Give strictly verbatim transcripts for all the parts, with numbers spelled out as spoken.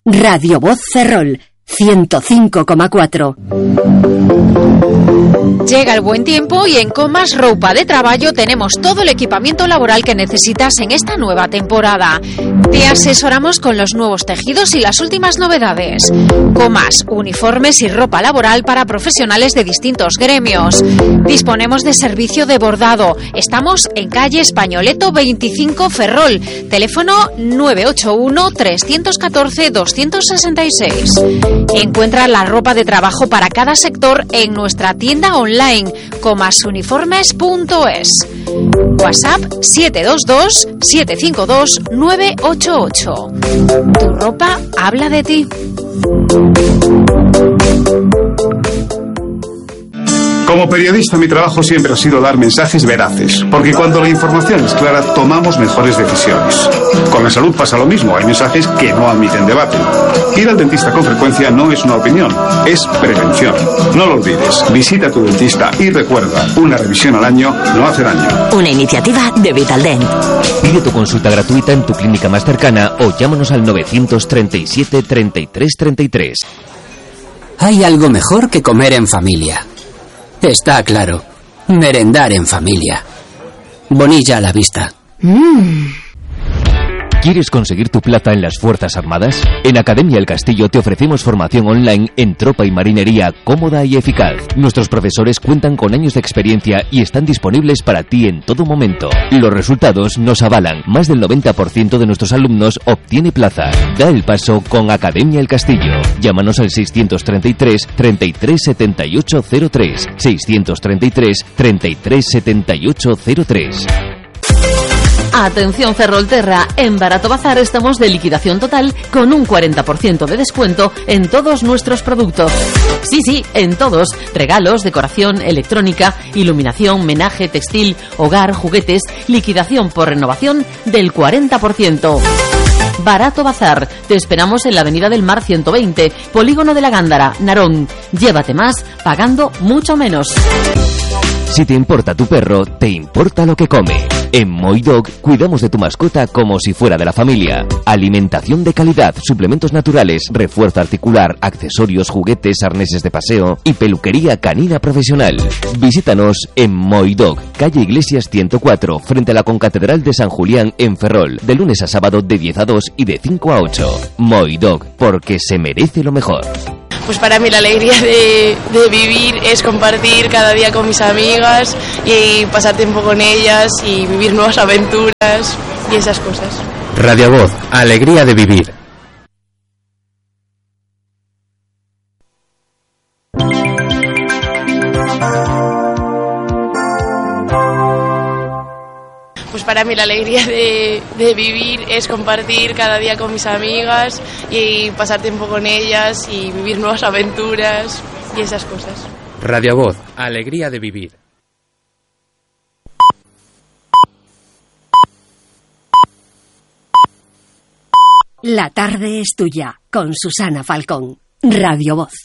Radio Voz Ferrol, ciento cinco coma cuatro. Llega el buen tiempo y en Comas Roupa de Traballo tenemos todo el equipamiento laboral que necesitas en esta nueva temporada. Te asesoramos con los nuevos tejidos y las últimas novedades. Comas, uniformes y ropa laboral para profesionales de distintos gremios. Disponemos de servicio de bordado. Estamos en calle Españoleto veinticinco Ferrol. Teléfono nueve ocho uno, tres uno cuatro, dos seis seis. Encuentra la ropa de trabajo para cada sector en nuestra tienda online comasuniformes punto es. WhatsApp siete dos dos, siete cinco dos, nueve ocho ocho. Tu ropa habla de ti. Como periodista, mi trabajo siempre ha sido dar mensajes veraces, porque cuando la información es clara, tomamos mejores decisiones. Con la salud pasa lo mismo, hay mensajes que no admiten debate. Ir al dentista con frecuencia no es una opinión, es prevención. No lo olvides, visita a tu dentista y recuerda, una revisión al año no hace daño. Una iniciativa de Vitaldent. Pide tu consulta gratuita en tu clínica más cercana o llámanos al novecientos treinta y siete, treinta y tres, treinta y tres. Hay algo mejor que comer en familia. Está claro. Merendar en familia. Bonilla a la vista. Mm. ¿Quieres conseguir tu plaza en las Fuerzas Armadas? En Academia El Castillo te ofrecemos formación online en tropa y marinería cómoda y eficaz. Nuestros profesores cuentan con años de experiencia y están disponibles para ti en todo momento. Los resultados nos avalan. Más del noventa por ciento de nuestros alumnos obtiene plaza. Da el paso con Academia El Castillo. Llámanos al seiscientos treinta y tres, treinta y tres, setenta y ocho cero tres. seiscientos treinta y tres, treinta y tres, setenta y ocho cero tres. Atención Ferrolterra, en Barato Bazar estamos de liquidación total con un cuarenta por ciento de descuento en todos nuestros productos. Sí, sí, en todos. Regalos, decoración, electrónica, iluminación, menaje, textil, hogar, juguetes, liquidación por renovación del cuarenta por ciento. Barato Bazar, te esperamos en la Avenida del Mar ciento veinte, Polígono de la Gándara, Narón. Llévate más, pagando mucho menos. Si te importa tu perro, te importa lo que come. En Moidog cuidamos de tu mascota como si fuera de la familia. Alimentación de calidad, suplementos naturales, refuerzo articular, accesorios, juguetes, arneses de paseo y peluquería canina profesional. Visítanos en Moidog, calle Iglesias ciento cuatro, frente a la Concatedral de San Julián en Ferrol, de lunes a sábado de diez a dos y de cinco a ocho. Moidog, porque se merece lo mejor. Pues para mí la alegría de, de vivir es compartir cada día con mis amigas y pasar tiempo con ellas y vivir nuevas aventuras y esas cosas. Radio Voz, alegría de vivir. Pues para mí la alegría de, de vivir es compartir cada día con mis amigas y pasar tiempo con ellas y vivir nuevas aventuras y esas cosas. Radio Voz, alegría de vivir. La tarde es tuya, con Susana Falcón. Radio Voz.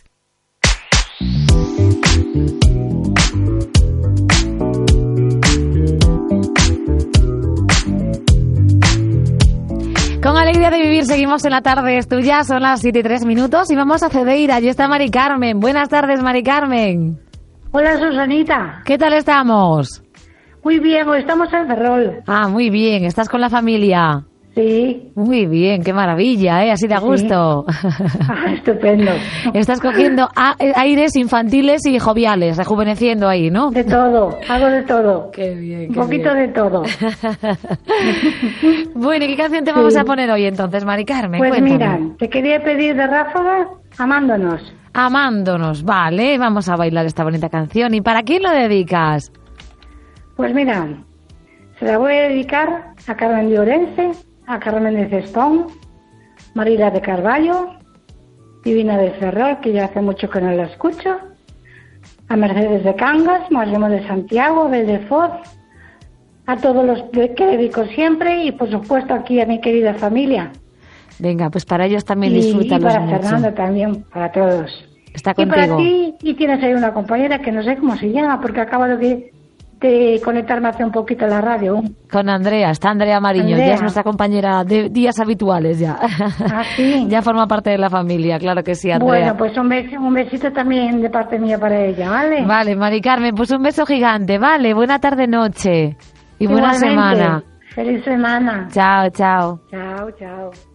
Con alegría de vivir seguimos en La tarde es tuya, son las siete y tres minutos y vamos a Cedeira. Allí está Mari Carmen. Buenas tardes, Mari Carmen. Hola, Susanita. ¿Qué tal estamos? Muy bien, hoy estamos en Ferrol. Ah, muy bien. ¿Estás con la familia? Sí. Muy bien, qué maravilla, ¿eh? Así de a gusto. Sí. Ah, estupendo. Estás cogiendo a- aires infantiles y joviales, rejuveneciendo ahí, ¿no? De todo, hago de todo. Qué bien, Un qué poquito bien. de todo. Bueno, ¿y qué canción te Sí. vamos a poner hoy entonces, Mari Carmen? Pues Cuéntame. mira, te quería pedir de ráfaga Amándonos. Amándonos, vale, vamos a bailar esta bonita canción. ¿Y para quién lo dedicas? Pues mira, se la voy a dedicar a Carmen de Orense, a Carmen de Cespón, Marila de Carballo, Divina de Ferrol, que ya hace mucho que no la escucho, a Mercedes de Cangas, Marlemo de Santiago, Bel de Foz, a todos los de- que dedico siempre y por supuesto aquí a mi querida familia. Venga, pues para ellos también Y, y disfrútalos para mucho. Fernando también, para todos. Está Y para contigo. ti, y tienes ahí una compañera que no sé cómo se llama, porque acaba de, de conectarme hace un poquito a la radio. Con Andrea, está Andrea Mariño, Andrea. ya es nuestra compañera de días habituales ya. ¿Ah, sí? Ya forma parte de la familia, claro que sí, Andrea. Bueno, pues un, beso, un besito también de parte mía para ella, ¿vale? Vale, Mari Carmen, pues un beso gigante, vale, buena tarde-noche y buena Igualmente. semana. Feliz semana. Chao, chao. Chao, chao.